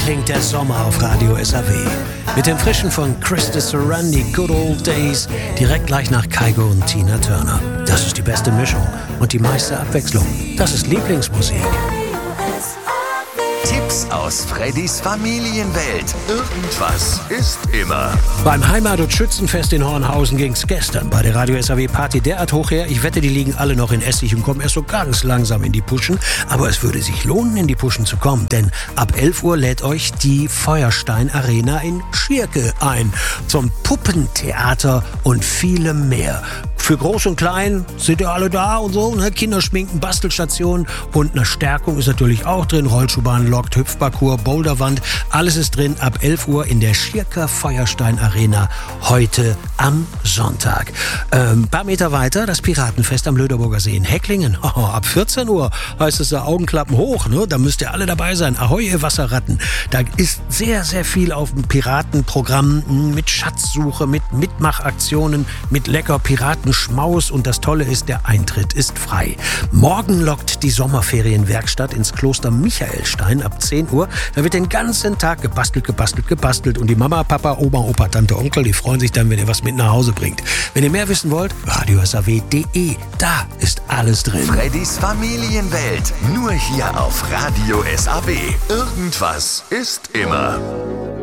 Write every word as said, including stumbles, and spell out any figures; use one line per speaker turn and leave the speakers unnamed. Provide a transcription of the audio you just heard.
klingt der Sommer auf Radio S A W. Mit dem Frischen von Krista Sarandi, Good Old Days, direkt gleich nach Kygo und Tina Turner. Das ist die beste Mischung und die meiste Abwechslung. Das ist Lieblingsmusik.
Tipps aus Freddys Familienwelt. Irgendwas ist immer.
Beim Heimat- und Schützenfest in Hornhausen ging's gestern bei der Radio S A W Party derart hoch her. Ich wette, die liegen alle noch in Essig und kommen erst so ganz langsam in die Puschen. Aber es würde sich lohnen, in die Puschen zu kommen, denn ab elf Uhr lädt euch die Feuerstein Arena in Schierke ein. Zum Puppentheater und vielem mehr. Für Groß und Klein sind ja alle da und so, ne? Kinderschminken, Bastelstationen und eine Stärkung ist natürlich auch drin. Rollschuhbahn, Lok, Hüpfparcours, Boulderwand, alles ist drin ab elf Uhr in der Schierker Feuerstein Arena heute am Sonntag. Ein ähm, paar Meter weiter das Piratenfest am Löderburger See in Hecklingen. Oh, ab vierzehn Uhr heißt es da Augenklappen hoch, ne? Da müsst ihr alle dabei sein. Ahoi, ihr Wasserratten. Da ist sehr, sehr viel auf dem Piratenprogramm mit Schatzsuche, mit Mitmachaktionen, mit lecker Piraten Schmaus und das Tolle ist, der Eintritt ist frei. Morgen lockt die Sommerferienwerkstatt ins Kloster Michaelstein ab zehn Uhr. Da wird den ganzen Tag gebastelt, gebastelt, gebastelt und die Mama, Papa, Oma, Opa, Tante, Onkel, die freuen sich dann, wenn ihr was mit nach Hause bringt. Wenn ihr mehr wissen wollt, radio s a w punkt de, da ist alles drin.
Freddys Familienwelt, nur hier auf Radio S A W. Irgendwas ist immer.